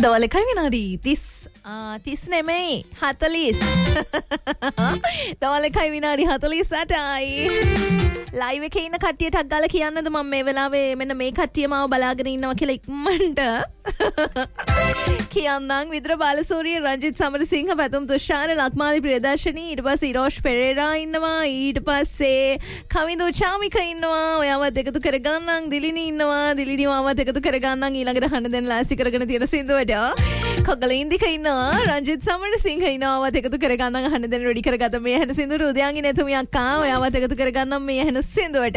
දවල් 1 විනාඩි 30 නෙමෙයි 40 දවල් 1 විනාඩි 48යි ලයිව් එකේ ඉන්න කට්ටියට අග්ගාලා කියන්නද මම මේ වෙලාවේ මෙන්න මේ කට්ටිය මාව බලාගෙන ඉන්නවා කියලා ඉක්මනට කියන්නම් විතර බාලසූරිය රංජිත් සමරසිංහ පැතුම් තුෂාර ලක්මාලි ප්‍රියදර්ශනී ඊට පස්සේ ඉරෝෂ් පෙරේරා ඉන්නවා ඊට පස්සේ කවිඳු චාමික ඉන්නවා ඔයාවත් එකතු කරගන්නම් දිලිනි ඉන්නවා දිලිනි මාවත් එකතු කරගන්නම් ඊළඟට හන්න දැන් ලෑස්ති කරගෙන තියෙන සින්දුවට කොගලින්දික ඉන්නවා රංජිත් සමරසිංහ ඉන්නවාවත් එකතු කරගන්නම් හන්න දැන් රෙඩි කරගත්ත මේ හැන සින්දුව උදයාගේ නැතුමිය අක්කා ඔයාවත් එකතු කරගන්නම් මේ හැන සින්දුවට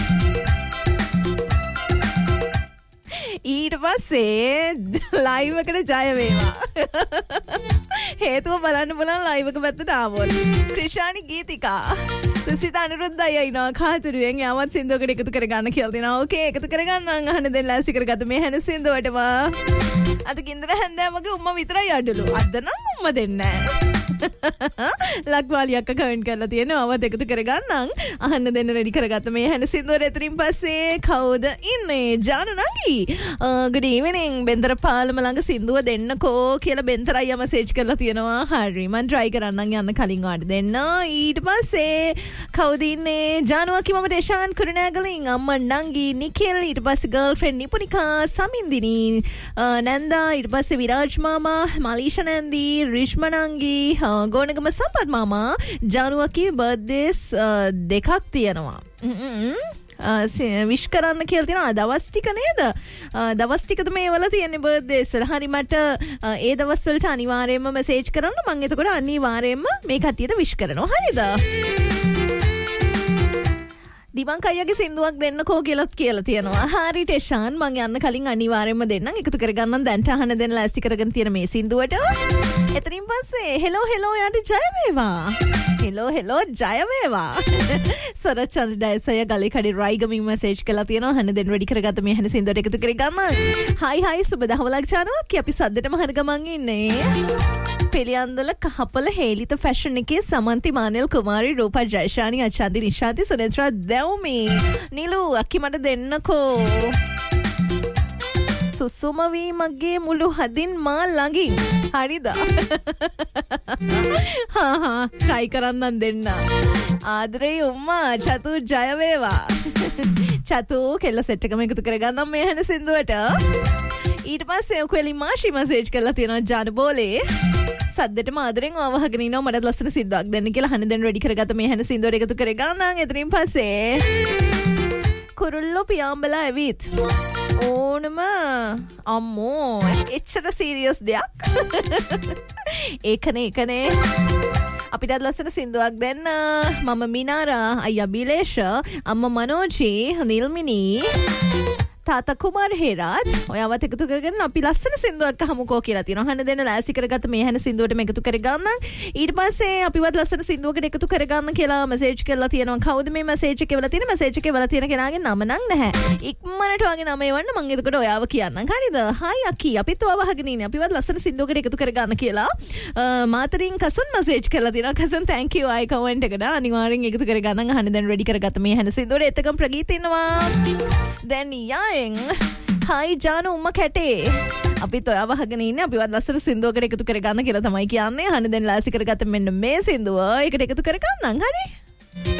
ඊට පස්සේ ලයිව් එකට ජය වේවා හේතුව බලන්න බලන්න ලයිව් එක පැත්තට ආවොත් ක්‍රිෂානි ගීතිකා සුසිත අනුරුද්ධ අයියා ඉනවා කාතුරුවෙන් යාවත් සින්දුවකට එකතු කරගන්න කියලා දෙනවා ඕකේ එකතු කරගන්න අහන්න දෙන්න ලෑස්ති කරගත්ත මේ හැන සින්දුවටම අද කින්දර හැන්දෑවගේ උම්ම විතරයි අඩලු අද නම් උම්ම දෙන්නේ ලක්වාලි අක්ක කමෙන්ට් කරලා තියෙනවා අවත් එකතු කරගන්නම් අහන්න දෙන්න රෙඩි කරගත්ත මේ හැන සින්දුවට එතනින් පස්සේ කවුද ඉන්නේ ජානු නංගි good evening බෙන්දර පාලම ළඟ සින්දුව දෙන්නකෝ කියලා බෙන්තර අයියා මැසේජ් කරලා තියෙනවා හරි මම try කරන්නම් යන්න කලින් වාට දෙන්න ඊට පස්සේ කවුද ඉන්නේ ජානු අක්කි මම දේශාන් කුරුණෑගලින් අම්මා නංගි නිකෙල් ඊට පස්සේ ගර්ල්ෆ්‍රෙන්ඩ් නිපුනිකා සමින්දිනි නන්දා ඊට පස්සේ විරාජ් මාමා මලීෂා නැන්දි රිෂ්මා නංගි ගෝනගම සම්පත් මාමා ජානුවකි බර්ත්ඩේස් දෙකක් තියෙනවා විශ් කරන්න කියලා තියෙනවා දවස් ටික නේද දවස් ටිකද මේ වල තියෙන්නේ බර්ත්ඩේස් වල හරි මට ඒ දවස් වලට අනිවාර්යයෙන්ම මැසේජ් කරන්න මම එතකොට අනිවාර්යයෙන්ම මේ කට්ටියට විශ් කරනවා හරිද දිවංක අයියාගේ සින්දුවක් දෙන්නකෝ කියලාත් කියලා තියෙනවා. හරි ටෙෂාන් මං යන්න කලින් අනිවාර්යයෙන්ම දෙන්නම්. එකතු කරගන්නම් දැන්ට අහන්න දෙන්න ලෑස්ති කරගෙන තියෙන මේ සින්දුවට. එතනින් පස්සේ හෙලෝ යාට ජය වේවා. හෙලෝ ජය වේවා. සරච්චන්ද්‍ර ඩයසය ගලේ කඩේ රයිගමින් මැසේජ් කළා තියෙනවා. අහන්න දෙන්න රෙඩි කරගත්ත මේ අහන්න සින්දුවට එකතු කරගන්න. හයි සුබ දහවලක් චානුවක් අපි සද්දෙටම හර ගමන් ඉන්නේ. පෙලියන්දල කහපල හේලිත ෆැෂන් එකේ සමන්ති මානෙල් කුමාරි රූපා ජයශානි අචාන්දි නිශාති සුනේත්‍රා දෙව්මි නිලු අක්කි මට දෙන්නකෝ සුසුම වී මගේ මුළු හදින් මා ළඟින් හරිද try කරන්නම් දෙන්න ආදරේ උම්මා චතු ජය වේවා චතු කෙල්ල සෙට් එකම එකතු කරගන්නම් මේ හැන සින්දුවට ඊට පස්සේ ඔකෙලි මාෂි මැසේජ් කරලා තියෙනවා ජාන බෝලේ සද්දෙටම ආදරෙන් ආවහගෙන ඉනවා මට ලස්සන සින්දුවක් දෙන්න කියලා හන දෙන්න රෙඩි කරගත්ත මේ හැන සින්දුවට එකතු කරගන්නම් එතනින් පස්සේ කුරුල්ලෝ පියාඹලා ඇවිත් ඕනම අම්මෝ එච්චර සීරියස් දෙයක් ඒකනේ අපිට ලස්සන සින්දුවක් දෙන්න මම මිනාරා අයියා බිලේෂ අම්මා මනෝජි නිල්මිනී තාතා කුමාර් හේරාත් ඔයාවත් එකතු කරගෙන අපි ලස්සන සින්දුවක් අහමුකෝ කියලා තියෙනවා. අහන්න දෙන්න ලෑස්ති කරගත්ත මේ හැන සින්දුවට මේක එකතු කරගන්න. ඊට පස්සේ අපිවත් ලස්සන සින්දුවකට එකතු කරගන්න කියලා මැසේජ් කරලා තියෙනවා. කවුද මේ මැසේජ් එකේ වල තියෙන මැසේජ් එකේ වල තියෙන කෙනාගේ නම නම් නැහැ. ඉක්මනට වගේ නම එවන්න මම එතකොට ඔයාව කියන්නම්. හරිද? හයි අකි අපිත් ඔයාව අහගෙන ඉන්නේ. අපිවත් ලස්සන සින්දුවකට එකතු කරගන්න කියලා. මාතරින් කසුන් මැසේජ් කරලා තියෙනවා. කසුන් thank you ආයි කමෙන්ට් එකට අනිවාර්යෙන් එකතු කරගන්න. අහන්න දැන් රෙඩි කරගත්ත මේ හැන සින්දුවට එතකම් ප්‍රගීත ඉන්නවා. දැන් හයි ජානු උම්ම කැටේ අපිත් ඔයාව අහගෙන ඉන්නේ අපිවත් ලස්සන සින්දුවකට එකතු කරගන්න කියලා තමයි කියන්නේ. අහන්න දැන් ලෑස්ති කරගත්ත මෙන්න මේ සින්දුව එකට එකතු කරගන්නම්. හරි